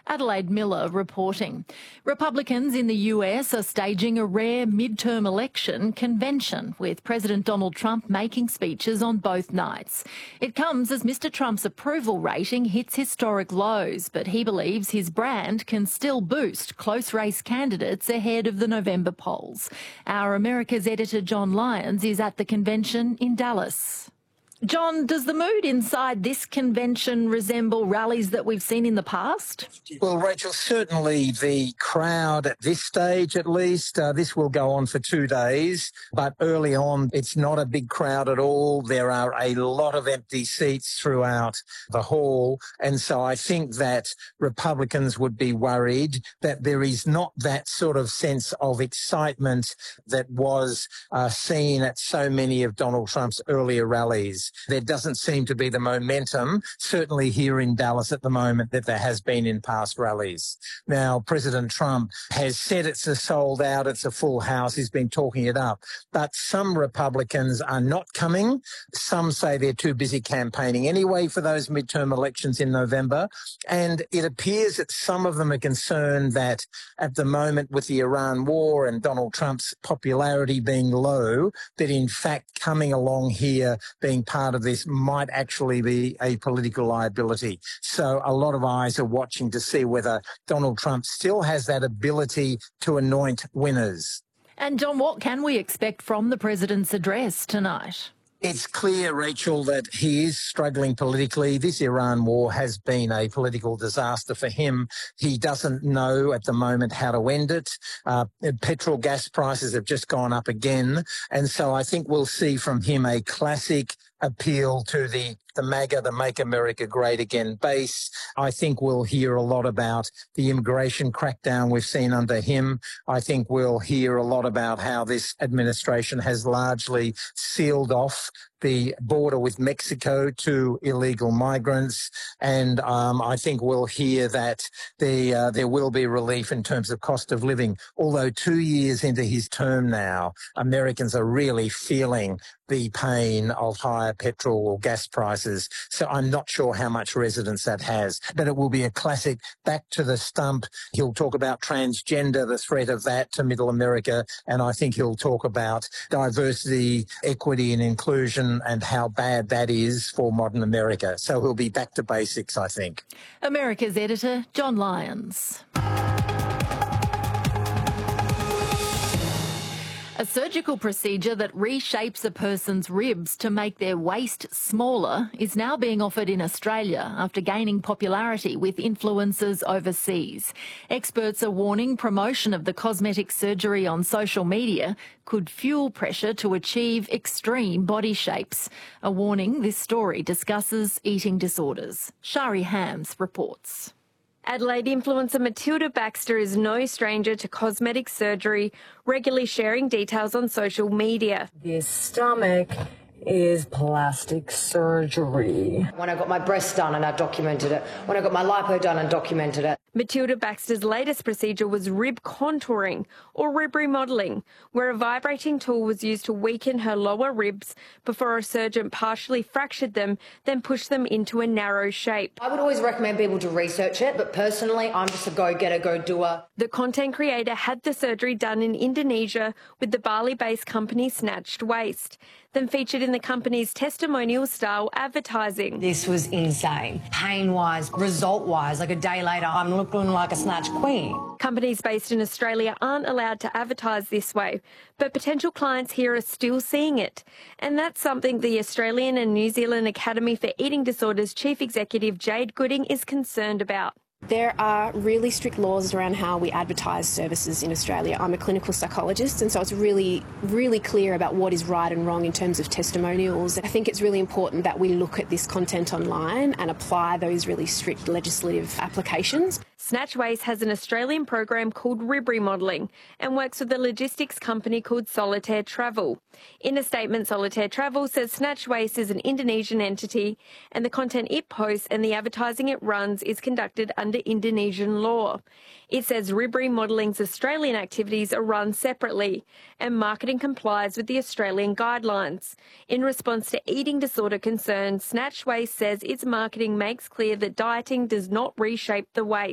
Adelaide Miller reporting. Republicans in the US are staging a rare midterm election convention, with President Donald Trump making speeches on both nights. It comes as Mr Trump's approval rating hits historic lows, but he believes his brand can still boost close race candidates ahead of the November polls. Our America's editor John Lyons is at the convention in Dallas. John, does the mood inside this convention resemble rallies that we've seen in the past? Well, Rachel, certainly the crowd at this stage, at least, this will go on for 2 days, but early on it's not a big crowd at all. There are a lot of empty seats throughout the hall, and so I think that Republicans would be worried that there is not that sort of sense of excitement that was seen at so many of Donald Trump's earlier rallies. There doesn't seem to be the momentum, certainly here in Dallas at the moment, that there has been in past rallies. Now, President Trump has said it's a sold out, it's a full house, he's been talking it up. But some Republicans are not coming. Some say they're too busy campaigning anyway for those midterm elections in November. And it appears that some of them are concerned that at the moment, with the Iran war and Donald Trump's popularity being low, that in fact coming along here, being part of this, might actually be a political liability. So a lot of eyes are watching to see whether Donald Trump still has that ability to anoint winners. And John, what can we expect from the president's address tonight? It's clear, Rachel, that he is struggling politically. This Iran war has been a political disaster for him. He doesn't know at the moment how to end it. Petrol gas prices have just gone up again. And so I think we'll see from him a classic appeal to the MAGA, the Make America Great Again base. I think we'll hear a lot about the immigration crackdown we've seen under him. I think we'll hear a lot about how this administration has largely sealed off the border with Mexico to illegal migrants. And I think we'll hear that there will be relief in terms of cost of living. Although 2 years into his term now, Americans are really feeling the pain of higher petrol or gas prices. So I'm not sure how much resonance that has, but it will be a classic back to the stump. He'll talk about transgender, the threat of that to middle America. And I think he'll talk about diversity, equity and inclusion and how bad that is for modern America. So he'll be back to basics, I think. America's editor, John Lyons. A surgical procedure that reshapes a person's ribs to make their waist smaller is now being offered in Australia after gaining popularity with influencers overseas. Experts are warning promotion of the cosmetic surgery on social media could fuel pressure to achieve extreme body shapes. A warning this story discusses eating disorders. Shari Hams reports. Adelaide influencer Matilda Baxter is no stranger to cosmetic surgery, regularly sharing details on social media. This stomach is plastic surgery. When I got my breast done and I documented it. When I got my lipo done and documented it. Matilda Baxter's latest procedure was rib contouring or rib remodelling, where a vibrating tool was used to weaken her lower ribs before a surgeon partially fractured them, then pushed them into a narrow shape. I would always recommend people to research it, but personally, I'm just a go-getter, go-doer. The content creator had the surgery done in Indonesia with the Bali-based company Snatched Waist, then featured in the company's testimonial-style advertising. This was insane. Pain-wise, result-wise, like a day later, I'm looking like a snatch queen. Companies based in Australia aren't allowed to advertise this way, but potential clients here are still seeing it. And that's something the Australian and New Zealand Academy for Eating Disorders Chief Executive Jade Gooding is concerned about. There are really strict laws around how we advertise services in Australia. I'm a clinical psychologist, and so it's really clear about what is right and wrong in terms of testimonials. I think it's really important that we look at this content online and apply those really strict legislative applications. Snatch Waist has an Australian program called Rib Remodelling and works with a logistics company called Solitaire Travel. In a statement, Solitaire Travel says Snatch Waist is an Indonesian entity and the content it posts and the advertising it runs is conducted under Indonesian law. It says Rib Remodeling's Australian activities are run separately and marketing complies with the Australian guidelines. In response to eating disorder concerns, Snatch Waist says its marketing makes clear that dieting does not reshape the waist.